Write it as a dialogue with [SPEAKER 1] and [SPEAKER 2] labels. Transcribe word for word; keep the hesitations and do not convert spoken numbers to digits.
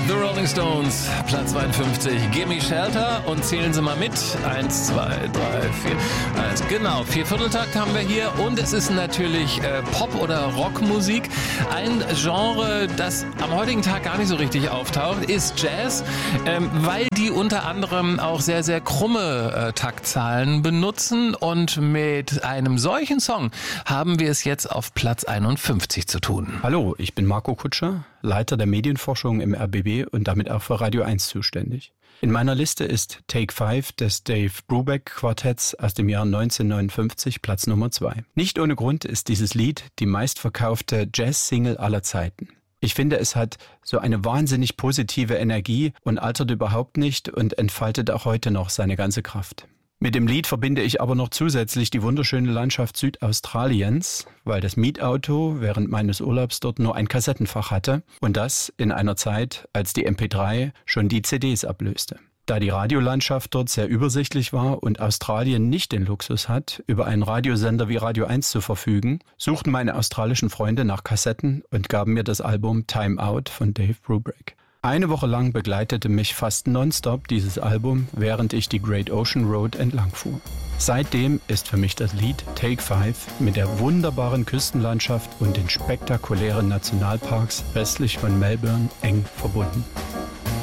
[SPEAKER 1] The Rolling Stones, Platz zweiundfünfzig, Gimme Shelter und zählen Sie mal mit. Eins, zwei, drei, vier, eins. Genau, Viervierteltakt haben wir hier und es ist natürlich äh, Pop- oder Rockmusik. Ein Genre, das am heutigen Tag gar nicht so richtig auftaucht, ist Jazz, ähm, weil die unter anderem auch sehr, sehr krumme äh, Taktzahlen benutzen und mit einem solchen Song haben wir es jetzt auf Platz einundfünfzig zu tun.
[SPEAKER 2] Hallo, ich bin Marco Kutscher, Leiter der Medienforschung im R B B und damit auch für Radio eins zuständig. In meiner Liste ist Take Five des Dave Brubeck Quartetts aus dem Jahr neunzehnhundertneunundfünfzig Platz Nummer zwei. Nicht ohne Grund ist dieses Lied die meistverkaufte Jazz-Single aller Zeiten. Ich finde, es hat so eine wahnsinnig positive Energie und altert überhaupt nicht und entfaltet auch heute noch seine ganze Kraft. Mit dem Lied verbinde ich aber noch zusätzlich die wunderschöne Landschaft Südaustraliens, weil das Mietauto während meines Urlaubs dort nur ein Kassettenfach hatte und das in einer Zeit, als die M P drei schon die C Ds ablöste. Da die Radiolandschaft dort sehr übersichtlich war und Australien nicht den Luxus hat, über einen Radiosender wie Radio eins zu verfügen, suchten meine australischen Freunde nach Kassetten und gaben mir das Album Time Out von Dave Brubeck. Eine Woche lang begleitete mich fast nonstop dieses Album, während ich die Great Ocean Road entlang fuhr. Seitdem ist für mich das Lied Take Five mit der wunderbaren Küstenlandschaft und den spektakulären Nationalparks westlich von Melbourne eng verbunden.